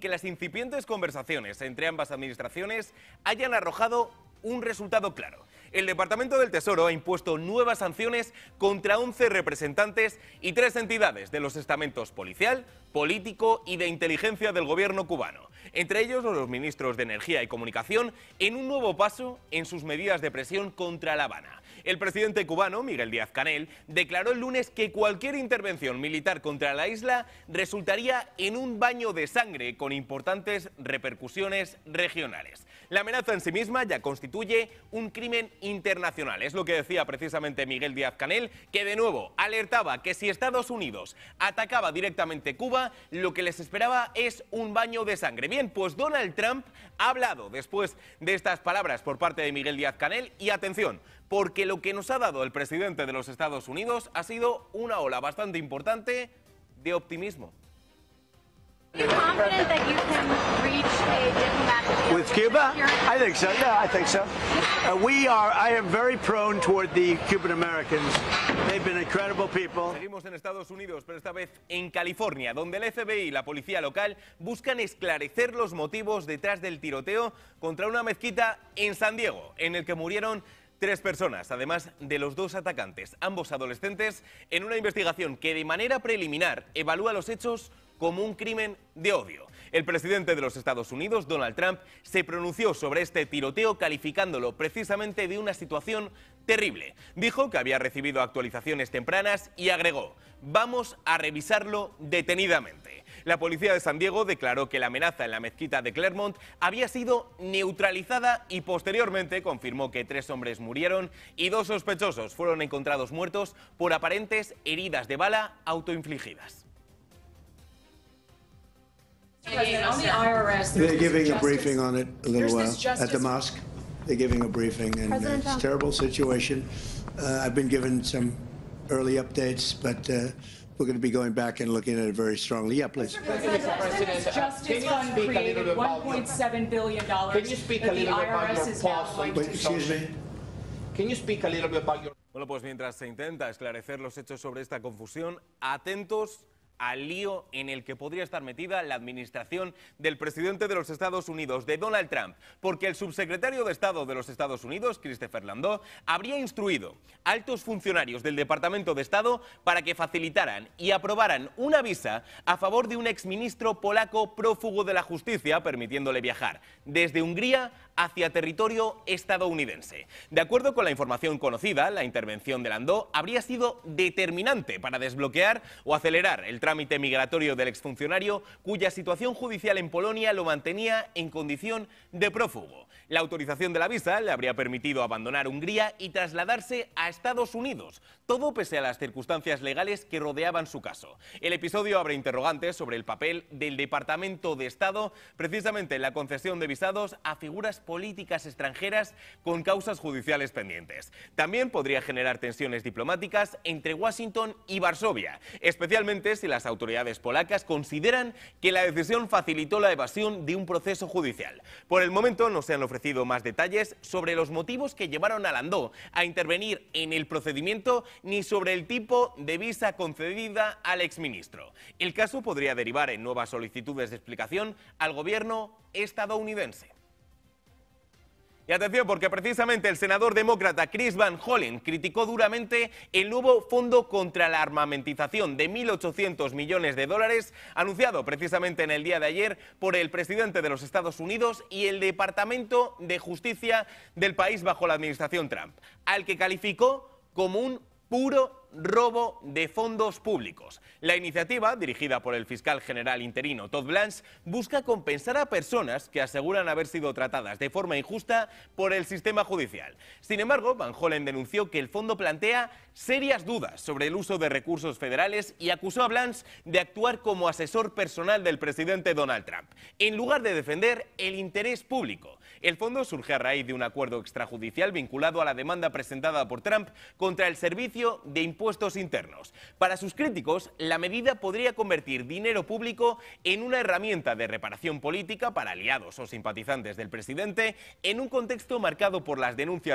porque las incipientes conversaciones entre ambas administraciones hayan arrojado un resultado claro. El Departamento del Tesoro ha impuesto nuevas sanciones contra 11 representantes y 3 entidades de los estamentos policial, político y de inteligencia del gobierno cubano, entre ellos los ministros de Energía y Comunicación, en un nuevo paso en sus medidas de presión contra La Habana. El presidente cubano, Miguel Díaz-Canel, declaró el lunes que cualquier intervención militar contra la isla resultaría en un baño de sangre con importantes repercusiones regionales. La amenaza en sí misma ya constituye un crimen internacional. Es lo que decía precisamente Miguel Díaz-Canel, que de nuevo alertaba que si Estados Unidos atacaba directamente Cuba, lo que les esperaba es un baño de sangre. Bien, pues Donald Trump ha hablado después de estas palabras por parte de Miguel Díaz-Canel y atención, porque lo que nos ha dado el presidente de los Estados Unidos ha sido una ola bastante importante de optimismo. With Cuba? I think so. Yeah, I think so. I am very prone toward the Cuban Americans. They've been incredible people. Seguimos en Estados Unidos, pero esta vez en California, donde el FBI y la policía local buscan esclarecer los motivos detrás del tiroteo contra una mezquita en San Diego, en el que murieron 3 personas, además de los 2 atacantes, ambos adolescentes, en una investigación que de manera preliminar evalúa los hechos como un crimen de odio. El presidente de los Estados Unidos, Donald Trump, se pronunció sobre este tiroteo calificándolo precisamente de una situación terrible. Dijo que había recibido actualizaciones tempranas y agregó: "Vamos a revisarlo detenidamente". La policía de San Diego declaró que la amenaza en la mezquita de Claremont había sido neutralizada y posteriormente confirmó que 3 hombres murieron y 2 sospechosos fueron encontrados muertos por aparentes heridas de bala autoinfligidas. They're giving a briefing on it a little while at the mosque. They're giving a briefing, and it's a terrible situation. I've been given some early updates, but we're going to be going back and looking at it very strongly. Yeah, please. Justice Fund created $1.7 billion that the IRS is now going to... Wait, excuse me? Can you speak a little bit about your... Bueno, pues mientras se intenta esclarecer los hechos sobre esta confusión, atentos al lío en el que podría estar metida la administración del presidente de los Estados Unidos, de Donald Trump, porque el subsecretario de Estado de los Estados Unidos, Christopher Landau, habría instruido a altos funcionarios del Departamento de Estado para que facilitaran y aprobaran una visa a favor de un exministro polaco prófugo de la justicia, permitiéndole viajar desde Hungría hacia territorio estadounidense. De acuerdo con la información conocida, la intervención de Landau habría sido determinante para desbloquear o acelerar el trámite migratorio del exfuncionario, cuya situación judicial en Polonia lo mantenía en condición de prófugo. La autorización de la visa le habría permitido abandonar Hungría y trasladarse a Estados Unidos, todo pese a las circunstancias legales que rodeaban su caso. El episodio abre interrogantes sobre el papel del Departamento de Estado, precisamente en la concesión de visados a figuras políticas extranjeras con causas judiciales pendientes. También podría generar tensiones diplomáticas entre Washington y Varsovia, especialmente si las autoridades polacas consideran que la decisión facilitó la evasión de un proceso judicial. Por el momento no se han ofrecido más detalles sobre los motivos que llevaron a Landau a intervenir en el procedimiento ni sobre el tipo de visa concedida al exministro. El caso podría derivar en nuevas solicitudes de explicación al gobierno estadounidense. Y atención, porque precisamente el senador demócrata Chris Van Hollen criticó duramente el nuevo fondo contra la armamentización de 1.800 millones de dólares anunciado precisamente en el día de ayer por el presidente de los Estados Unidos y el Departamento de Justicia del país bajo la administración Trump, al que calificó como un puro robo de fondos públicos. La iniciativa, dirigida por el fiscal general interino Todd Blanche, busca compensar a personas que aseguran haber sido tratadas de forma injusta por el sistema judicial. Sin embargo, Van Hollen denunció que el fondo plantea serias dudas sobre el uso de recursos federales y acusó a Blanche de actuar como asesor personal del presidente Donald Trump, en lugar de defender el interés público. El fondo surge a raíz de un acuerdo extrajudicial vinculado a la demanda presentada por Trump contra el Servicio de Impuestos Internos. Para sus críticos, la medida podría convertir dinero público en una herramienta de reparación política para aliados o simpatizantes del presidente en un contexto marcado por las denuncias